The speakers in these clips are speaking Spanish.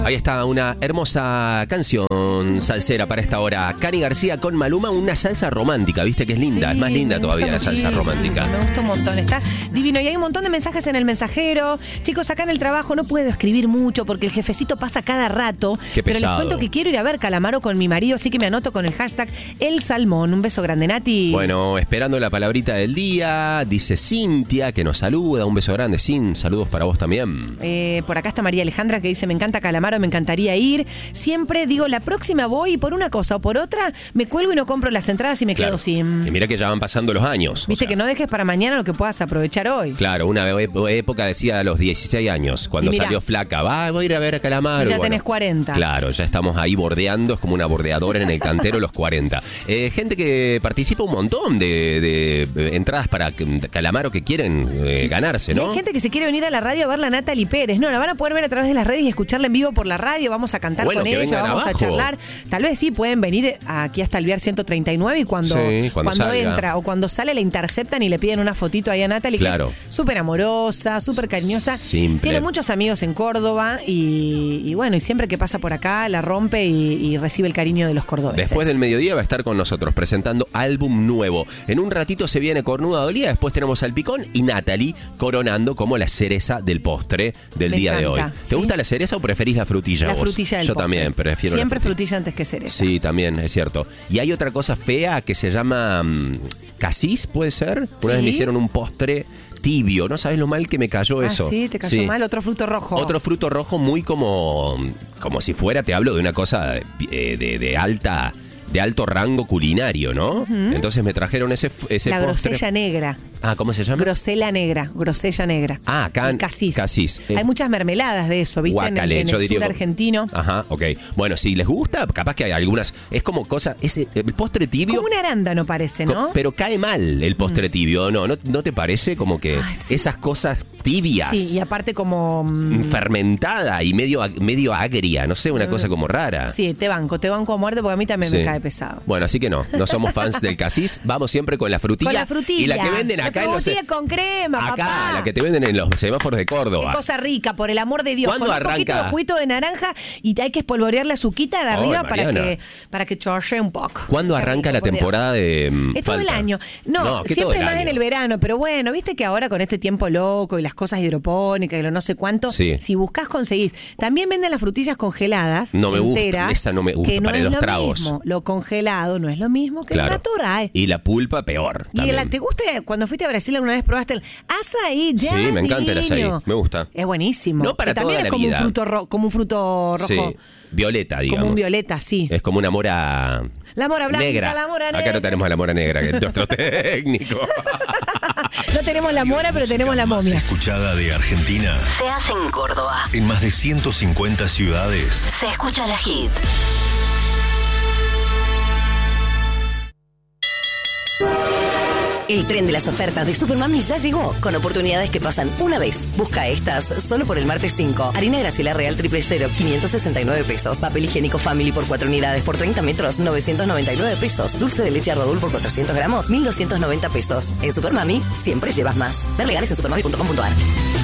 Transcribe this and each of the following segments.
Ahí está una hermosa canción salsera para esta hora. Cani García con Maluma, una salsa romántica, viste que es linda, Sí, es más linda todavía la salsa romántica. Me gusta un montón, está divino. Y hay un montón de mensajes en el mensajero. Chicos, acá en el trabajo no puedo escribir mucho porque el jefecito pasa cada rato. Qué pero pesado. les cuento que quiero ir a ver Calamaro con mi marido, así que me anoto con el hashtag El Salmón. Un beso grande, Nati. Bueno, esperando la palabrita del día, dice Cintia que nos saluda, un beso grande, Sin, saludos para vos también. Por acá está María Alejandra que dice: me encanta Calamaro, me encantaría ir. Siempre digo, la próxima voy y por una cosa o por otra me cuelgo y no compro las entradas y me quedo sin. Y mira que ya van pasando los años. Viste, que no dejes para mañana lo que puedas aprovechar hoy. Claro, una época decía a los 16 años, cuando Y mirá, salió Flaca, voy a ir a ver a Calamaro. Ya tenés 40. Claro, ya estamos ahí bordeando, es como una bordeadora en el cantero los 40. Gente que participa un montón de entradas para Calamaro que quieren ganarse, Y ¿no? hay gente que se quiere venir a la radio a ver la Natalie Pérez. No, la van a poder ver a través de las redes y escucharla en vivo por la radio. Vamos a cantar Bueno, con que ella, vengan vamos abajo. a charlar. Tal vez sí pueden venir aquí hasta el Viar 139 y cuando salga. entra o cuando sale la interceptan y le piden una fotito ahí a Natalie, Claro. que es súper amorosa, súper cariñosa. Simple. Tiene muchos amigos en Córdoba y bueno, y siempre que pasa por acá la rompe y recibe el cariño de los cordobeses. Después del mediodía va a estar con nosotros presentando álbum nuevo. En un ratito se viene Cornuda Dolía, después tenemos al Picón y Natalie coronando como la cereza del postre del Me día encanta, de hoy. ¿Te ¿sí? gusta la cereza o preferís la frutilla La vos? frutilla del Yo postre. también prefiero Siempre la frutilla. frutilla antes que cereza. Sí, también, es cierto. Y hay otra cosa fea que se llama casís, ¿puede ser? Una vez me hicieron un postre tibio. No sabes lo mal que me cayó eso. Sí, te cayó mal. Otro fruto rojo. Otro fruto rojo muy como si fuera, te hablo de una cosa de alto rango culinario, ¿no? Entonces me trajeron ese la postre. grosella negra. Ah, ¿cómo se llama? Grosella negra. Ah, acá en Casís. Hay muchas mermeladas de eso, ¿viste? Guacale, en yo el diría sur argentino. Ajá, ok. Bueno, si les gusta, capaz que hay algunas. Es como cosa. El postre tibio. Como un arándano parece, ¿no? Pero cae mal el postre tibio, ¿no te parece como que sí. esas cosas tibias? Sí, y aparte como fermentada y medio agria, no sé, una cosa como rara. Sí, te banco a muerte porque a mí también me cae pesado. Bueno, así que no somos fans del casís, vamos siempre con la frutilla. Con la frutilla. Y la que venden acá la frutilla con crema, acá, papá. la que te venden en los semáforos de Córdoba. Qué cosa rica, por el amor de Dios. ¿Cuándo con arranca? Un poquito de juguito de naranja y hay que espolvorear la azuquita de arriba Mariana. para que chorre un poco. ¿Cuándo arranca la temporada de Es todo el Falta? año. No, que siempre todo el más año. en el verano, pero bueno, viste que ahora con este tiempo loco y las cosas hidropónicas y lo no sé cuánto, Sí. si buscás conseguís. También venden las frutillas congeladas. No me gusta, enteras, esa no me gusta, que no para es los lo tragos. mismo. Lo congelado no es lo mismo que Claro. el natural. Y la pulpa peor. ¿Y también. ¿te gusta cuando fuiste a Brasil alguna vez probaste el azaí? Ya, Sí, me encanta el azaí, divino. me gusta. Es buenísimo. No para Y también toda es la como vida. como un fruto rojo. Sí, violeta, digamos. Como un violeta, sí. Es como una mora... La mora blanca, negra. la mora Acá negra. no tenemos a la mora negra, que es nuestro técnico. No tenemos la mora, pero tenemos la momia. Escuchada de Argentina Se hace en Córdoba. en más de 150 ciudades. Se escucha la hit. El tren de las ofertas de Supermami ya llegó, con oportunidades que pasan una vez. Busca estas solo por el martes 5. Harina Graciela Real 000, 569 pesos. Papel higiénico Family por 4 unidades por 30 metros, 999 pesos. Dulce de leche Rodul por 400 gramos, 1.290 pesos. En Supermami siempre llevas más. Ver legales en supermami.com.ar.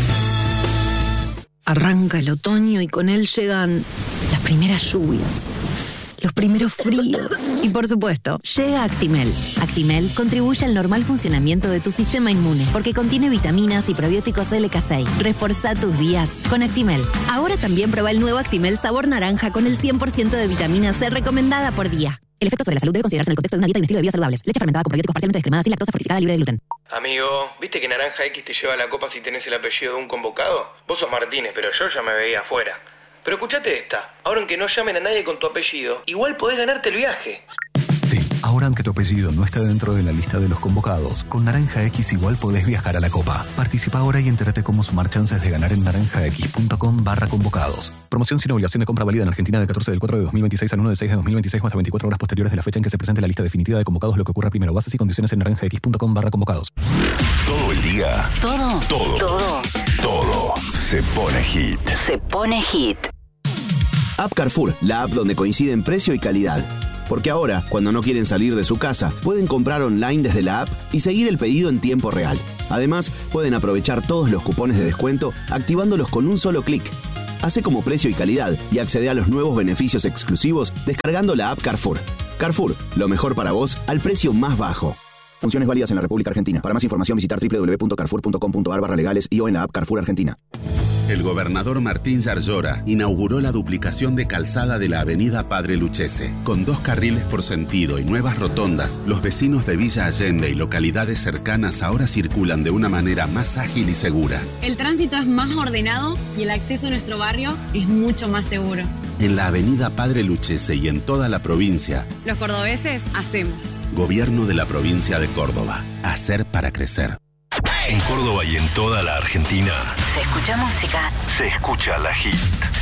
Arranca el otoño y con él llegan las primeras lluvias, los primeros fríos. Y por supuesto, llega Actimel. Actimel contribuye al normal funcionamiento de tu sistema inmune porque contiene vitaminas y probióticos LK6. Reforzá tus días con Actimel. Ahora también prueba el nuevo Actimel sabor naranja con el 100% de vitamina C recomendada por día. El efecto sobre la salud debe considerarse en el contexto de una dieta y un estilo de vida saludables. Leche fermentada con probióticos parcialmente descremada sin lactosa, fortificada, libre de gluten. Amigo, ¿viste que Naranja X te lleva la copa si tenés el apellido de un convocado? Vos sos Martínez, pero yo ya me veía afuera. Pero escuchate esta, ahora aunque no llamen a nadie con tu apellido, igual podés ganarte el viaje. Sí, ahora aunque tu apellido no está dentro de la lista de los convocados, con Naranja X igual podés viajar a la Copa. Participa ahora y entérate cómo sumar chances de ganar en naranjax.com/convocados. Promoción sin obligación de compra válida en Argentina del 14 del 4 de 2026 al 1 de 6 de 2026 o hasta 24 horas posteriores de la fecha en que se presente la lista definitiva de convocados, lo que ocurra primero. Bases y condiciones en naranjax.com/convocados. Todo el día. Todo. Todo. Todo. Todo se pone hit. Se pone hit. App Carrefour, la app donde coinciden precio y calidad. Porque ahora, cuando no quieren salir de su casa, pueden comprar online desde la app y seguir el pedido en tiempo real. Además, pueden aprovechar todos los cupones de descuento activándolos con un solo clic. Hace como precio y calidad y accede a los nuevos beneficios exclusivos descargando la app Carrefour. Carrefour, lo mejor para vos al precio más bajo. Funciones válidas en la República Argentina. Para más información visitar www.carrefour.com.ar/legales y o en la app Carrefour Argentina. El gobernador Martín Yarlora inauguró la duplicación de calzada de la avenida Padre Lucchese. Con 2 carriles por sentido y nuevas rotondas, los vecinos de Villa Allende y localidades cercanas ahora circulan de una manera más ágil y segura. El tránsito es más ordenado y el acceso a nuestro barrio es mucho más seguro. En la avenida Padre Lucchese y en toda la provincia, Los cordobeses hacemos. Gobierno de la provincia de Córdoba. Hacer para crecer. En Córdoba y en toda la Argentina Se escucha música. se escucha la hit.